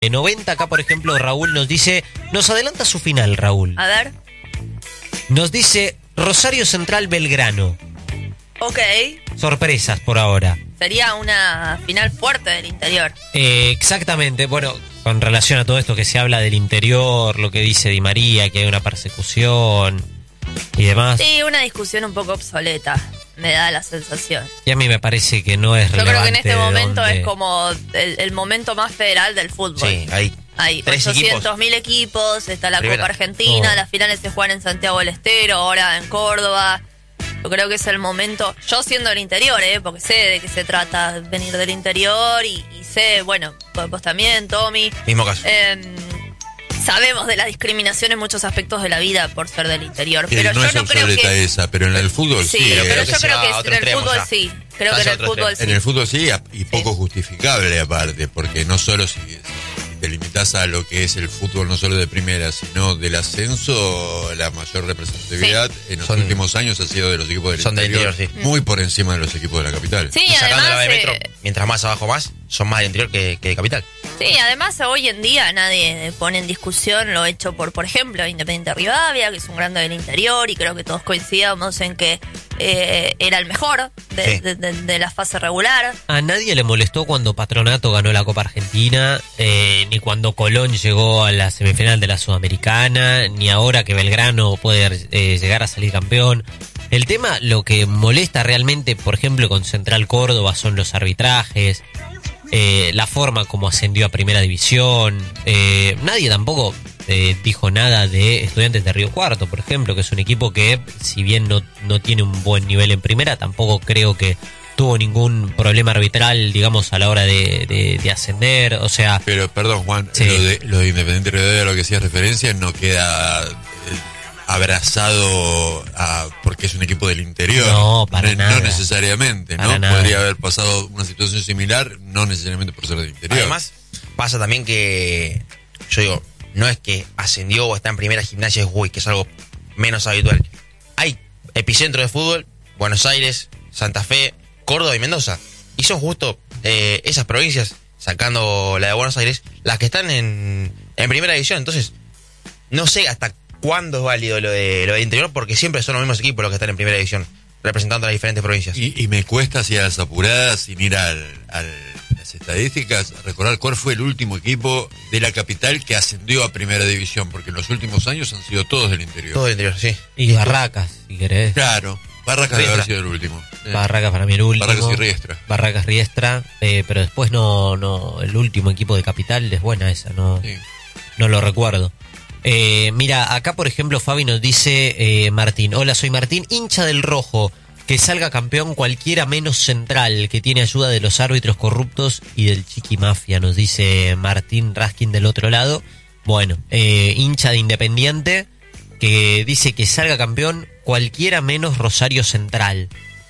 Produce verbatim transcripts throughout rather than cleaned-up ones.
noventa. Acá, por ejemplo, Raúl nos dice, nos adelanta su final, Raúl. A ver. Nos dice Rosario Central Belgrano. Ok. Sorpresas por ahora. Sería una final fuerte del interior. Eh, exactamente, bueno, con relación a todo esto que se habla del interior, lo que dice Di María, que hay una persecución y demás. Sí, una discusión un poco obsoleta, me da la sensación. Y a mí me parece que no es Yo relevante. creo que en este momento dónde... es como el, el momento más federal del fútbol. Sí, hay, hay tres ochocientos mil equipos. equipos, está la Primera. Copa Argentina, Oh. las finales se juegan en Santiago del Estero, ahora en Córdoba. Yo creo que es el momento, yo siendo del interior, ¿eh? Porque sé de qué se trata venir del interior y, y sé, bueno, vos, vos también, Tommy. Mismo caso. Eh, sabemos de la discriminación en muchos aspectos de la vida por ser del interior, Que pero no yo es no creo obsoleta que... esa, pero en el fútbol sí. Sí, eh, pero creo que yo se creo va que a en otro el extremo fútbol ya. sí, creo Ya que es en el otro fútbol En sí. el fútbol sí, y poco justificable aparte, porque no solo si, si te limitas a lo que es el fútbol, no solo de primera, sino del ascenso, la mayor representatividad en los Son- últimos años ha sido de los equipos del son del interior, interior, sí. muy por encima de los equipos de la capital. Sí, Y sacando la además, de metro, eh, mientras más abajo más, son más del interior que, que de capital. sí, además hoy en día nadie pone en discusión lo hecho por, por ejemplo, Independiente Rivadavia, que es un grande del interior, y creo que todos coincidamos en que eh, era el mejor de, Sí. de- de- de la fase regular. A nadie le molestó cuando Patronato ganó la Copa Argentina, eh, ni cuando Colón llegó a la semifinal de la Sudamericana, ni ahora que Belgrano puede eh, llegar a salir campeón. El tema, lo que molesta realmente, por ejemplo, con Central Córdoba son los arbitrajes, eh, la forma como ascendió a Primera División. Eh, nadie tampoco eh, dijo nada de Estudiantes de Río Cuarto, por ejemplo, que es un equipo que, si bien no, no tiene un buen nivel en primera, tampoco creo que tuvo ningún problema arbitral, digamos, a la hora de, de, de ascender. O sea, Pero, perdón, Juan, Sí. lo, de, lo de Independiente Rivadavia, a lo que hacías referencia, no queda eh, abrazado a, porque es un equipo del interior. No, para no, nada. no necesariamente, Para ¿no? nada. Podría haber pasado una situación similar, no necesariamente por ser del interior. Además, pasa también que, yo digo, no es que ascendió o está en primera Gimnasia de Jujuy, que es algo menos habitual. Hay epicentro de fútbol, Buenos Aires, Santa Fe, Córdoba y Mendoza. Y son justo eh, esas provincias, sacando la de Buenos Aires, las que están en, en primera división. Entonces, no sé hasta cuándo es válido lo de lo del interior, porque siempre son los mismos equipos los que están en primera división, representando a las diferentes provincias. Y, y me cuesta, así a las apuradas, sin ir al, al- las estadísticas, recordar cuál fue el último equipo de la capital que ascendió a primera división, porque en los últimos años han sido todos del interior. Todo el interior, sí. y Barracas, si querés. Claro, Barracas debe haber Riestra. sido el último. Eh, Barracas para mí el último. Barracas y Riestra. Barracas Riestra, eh, pero después no, no, el último equipo de Capital es buena esa, no, Sí. no lo recuerdo. Eh, mira, acá por ejemplo Fabi nos dice, eh, Martín, hola, soy Martín, hincha del Rojo, que salga campeón cualquiera menos Central, que tiene ayuda de los árbitros corruptos y del Chiqui Mafia, nos dice Martín Raskin del otro lado. Bueno, eh, hincha de Independiente, que dice que salga campeón cualquiera menos Rosario Central.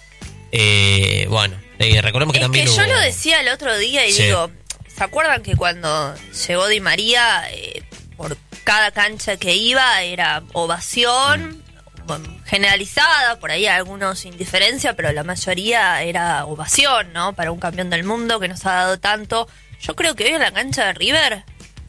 Eh, bueno, eh, recordemos que Es también que yo hubo- lo decía el otro día y Sí. digo, ¿se acuerdan que cuando llegó Di María, eh, por cada cancha que iba era ovación, bueno, generalizada, por ahí algunos indiferencia, pero la mayoría era ovación, ¿no? Para un campeón del mundo que nos ha dado tanto. Yo creo que hoy en la cancha de River,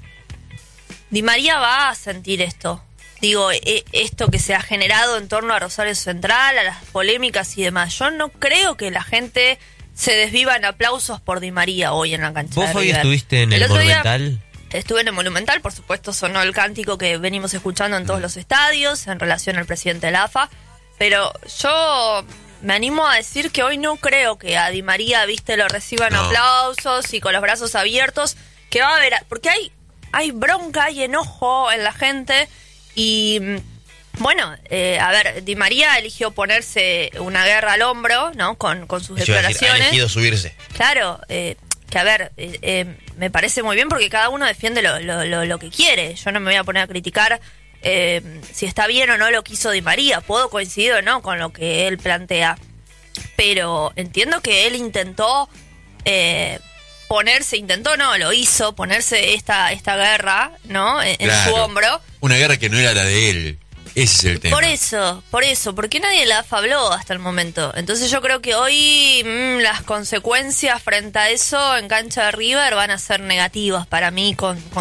Di María va a sentir esto. Digo, e- esto que se ha generado en torno a Rosario Central, a las polémicas y demás. Yo no creo que la gente se desviva en aplausos por Di María hoy en la cancha ¿Vos de hoy River. estuviste en el, otro día Monumental? estuve en el Monumental, por supuesto sonó el cántico que venimos escuchando en todos los estadios en relación al presidente de la A F A, pero yo me animo a decir que hoy no creo que a Di María, viste, lo reciban No. aplausos y con los brazos abiertos, que va a haber, porque hay, hay bronca, hay enojo en la gente y... Bueno, eh, a ver, Di María eligió ponerse una guerra al hombro, ¿no? Con, con sus Eso iba a decir, ha declaraciones. elegido subirse. Claro, eh, que a ver, eh, eh, me parece muy bien porque cada uno defiende lo, lo, lo, lo que quiere. Yo no me voy a poner a criticar eh, si está bien o no lo que hizo Di María. Puedo coincidir o no con lo que él plantea. Pero entiendo que él intentó eh, ponerse, intentó no, lo hizo, ponerse esta, esta guerra, ¿no? En, en Claro. su hombro. Una guerra que no era la de él. Ese es el tema. Por eso, por eso, porque nadie de la A F A habló hasta el momento. Entonces yo creo que hoy mmm, las consecuencias frente a eso en cancha de River van a ser negativas para mí con, con